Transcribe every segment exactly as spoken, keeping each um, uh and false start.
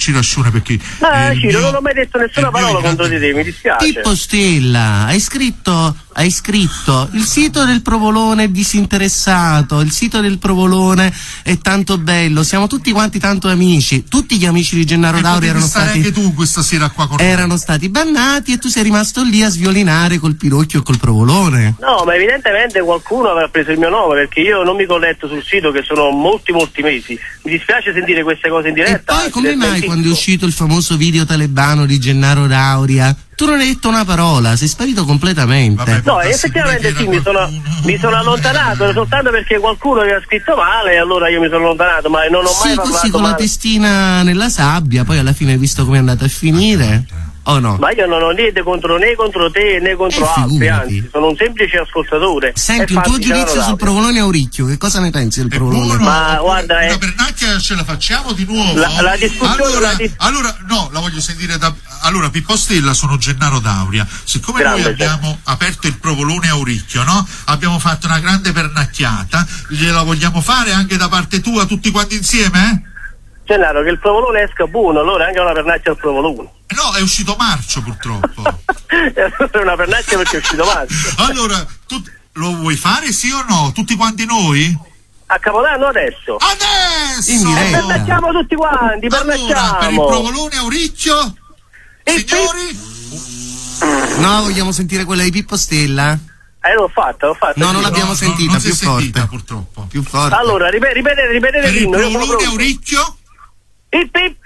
Ciro Ascione perché Ma eh, Ciro, mio, non ho mai detto nessuna parola contro di te, mi dispiace. Pippo Stella, hai scritto, hai scritto il sito del Provolone è disinteressato, il sito del Provolone è tanto bello, siamo tutti quanti tanto amici, tutti gli amici di Gennaro e D'Auria erano stare stati anche tu questa sera qua con erano stati bannati e tu sei rimasto lì a sviolinare col Pinocchio e col Provolone. No, ma evidentemente qualcuno avrà preso il mio nome, perché io non mi colletto sul sito che sono molti molti mesi. Mi dispiace sentire queste cose in diretta. E poi come mai quando è uscito il famoso video talebano di Gennaro D'Auria tu non hai detto una parola, sei sparito completamente? Vabbè, no, effettivamente sì, mi sono, mi sono allontanato soltanto perché qualcuno aveva scritto male e allora io mi sono allontanato, ma non ho sì, mai parlato così con male. La testina nella sabbia, poi alla fine hai visto come è andata a finire? O no? Ma io non ho niente contro né contro te né contro eh, altri, anzi, sono un semplice ascoltatore. Senti, un tuo giudizio sul Provolone Auricchio, che cosa ne pensi del Provolone? Buono, ma guarda, una eh, pernacchia ce la facciamo di nuovo? La, la discussione allora, la dis- allora, no, la voglio sentire da... Allora, Pippo Stella, sono Gennaro D'Auria. Siccome Grande, noi abbiamo certo. aperto il Provolone Auricchio, no? Abbiamo fatto una grande pernacchiata, gliela vogliamo fare anche da parte tua, tutti quanti insieme, eh? Gennaro, che il provolone esca buono, allora anche una pernacchia al provolone. No, è uscito marcio purtroppo. E allora è una pernacchia perché è uscito marcio. Allora, tu lo vuoi fare sì o no? Tutti quanti noi? A Capodanno adesso. Adesso! In diretta. Pernacchiamo tutti quanti, pernacchiamo. Allora, per il Provolone Auricchio, Il signori? No, vogliamo sentire quella di Pippo Stella? Eh, l'ho fatta, l'ho fatta. No, non sì. l'abbiamo No, sentita, non si più è sentita, forte. purtroppo. Più forte. Allora, ripete, ripete, ripete Per il l'inno, io sono Provolone pronto. Auricchio? Ip, ip.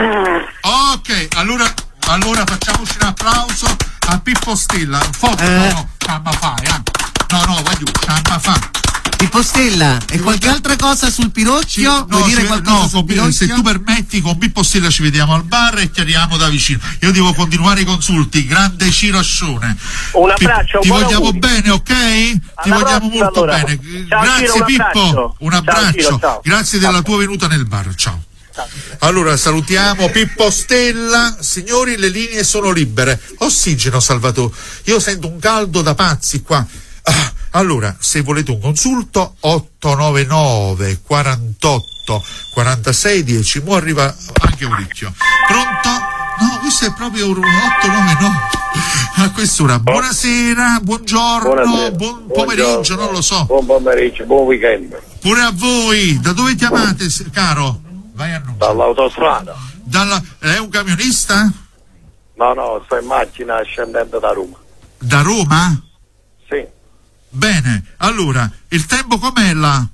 Ok, allora, allora facciamoci un applauso a Pippo Stella. Forte, Eh. no, no, ciamma fa, eh. No, no, vai giù, ciamma fa. Pippo Stella, e qualche altra cosa sul Pinocchio? Vuoi no, dire ci- qualcosa no, sul con- Pinocchio? se tu permetti, con Pippo Stella ci vediamo al bar e chiariamo da vicino. Io devo continuare i consulti. Grande Ciro Ascione. Un abbraccio, Ti un buon vogliamo auguri. bene, ok? Ti Alla vogliamo prossima, molto allora. bene. Ciao, Grazie Ciro, un Pippo. abbraccio. Un Ciao, abbraccio. Ciro, ciao. Grazie Ciao. della tua venuta nel bar. Ciao. Allora salutiamo Pippo Stella. Signori, le linee sono libere. Ossigeno, Salvatore. Io sento un caldo da pazzi qua. Ah, allora, se volete un consulto, otto nove nove quarantotto quarantasei dieci. Mo arriva anche Auricchio. Pronto? No, questo è proprio un otto nove nove. A quest'ora. Buonasera, buongiorno, Buonasera. buon pomeriggio, Buongiorno. non lo so. Buon pomeriggio, buon weekend. Pure a voi. Da dove chiamate, s- caro? Vai a noi. Dall'autostrada. Dalla... È un camionista? No, no, sto in macchina scendendo da Roma. Da Roma? Sì, Bene, allora, il tempo com'è là?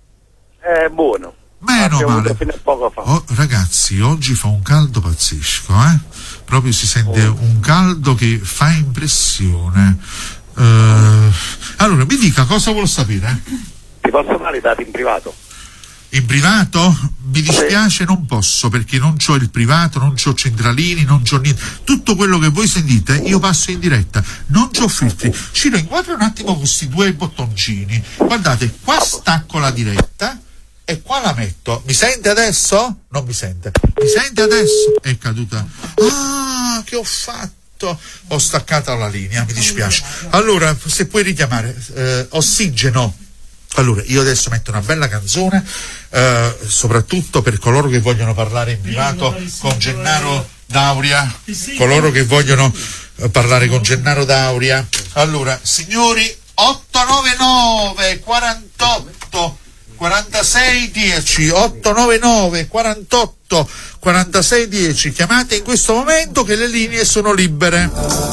è buono. Meno Abbiamo male. avuto fino a poco fa. Oh, ragazzi, oggi fa un caldo pazzesco, eh? Proprio si sente un caldo che fa impressione. Eh, allora, mi dica cosa vuol sapere? Ti posso dare i dati in privato? In privato? Mi dispiace, non posso, perché non c'ho il privato, non c'ho centralini, non c'ho niente. Tutto quello che voi sentite io passo in diretta, non c'ho filtri. Ciro, inquadra un attimo questi due bottoncini. Guardate, qua stacco la diretta e qua la metto. Mi sente adesso? Non mi sente. Mi sente adesso? È caduta. Ah, che ho fatto? Ho staccato la linea, mi dispiace. Allora, se puoi richiamare, eh, ossigeno. Allora, io adesso metto una bella canzone, eh, soprattutto per coloro che vogliono parlare in privato con Gennaro D'Auria, coloro che vogliono eh, parlare con Gennaro D'Auria. Allora, signori, otto nove nove quarantotto quarantasei dieci, otto nove nove quarantotto quarantasei dieci, chiamate in questo momento che le linee sono libere.